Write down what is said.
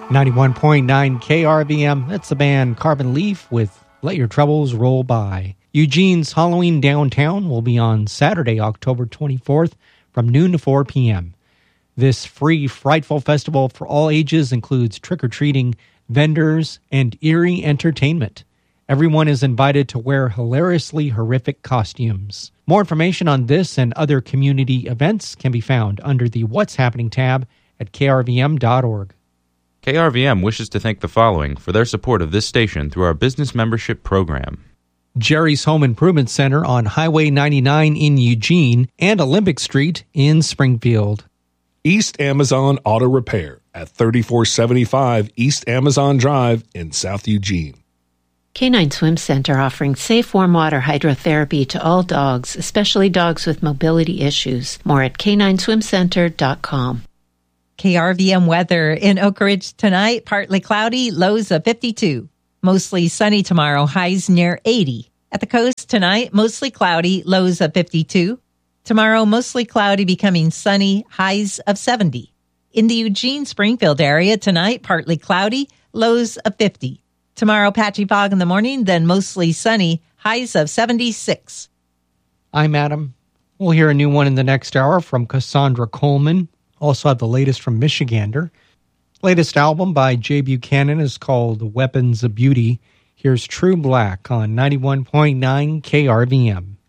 91.9 KRVM, that's the band Carbon Leaf with Let Your Troubles Roll By. Eugene's Halloween Downtown will be on Saturday, October 24th from noon to 4 p.m. This free Frightful Festival for all ages includes trick-or-treating, vendors, and eerie entertainment. Everyone is invited to wear hilariously horrific costumes. More information on this and other community events can be found under the What's Happening tab at krvm.org. KRVM wishes to thank the following for their support of this station through our business membership program. Jerry's Home Improvement Center on Highway 99 in Eugene and Olympic Street in Springfield. East Amazon Auto Repair at 3475 East Amazon Drive in South Eugene. Canine Swim Center offering safe warm water hydrotherapy to all dogs, especially dogs with mobility issues. More at canineswimcenter.com. KRVM weather in Oak Ridge tonight, partly cloudy, lows of 52. Mostly sunny tomorrow, highs near 80. At the coast tonight, mostly cloudy, lows of 52. Tomorrow, mostly cloudy, becoming sunny, highs of 70. In the Eugene-Springfield area tonight, partly cloudy, lows of 50. Tomorrow, patchy fog in the morning, then mostly sunny, highs of 76. I'm Adam. We'll hear a new one in the next hour from Cassandra Coleman. Also have the latest from Michigander. Latest album by Jay Buchanan is called Weapons of Beauty. Here's True Black on 91.9 KRVM.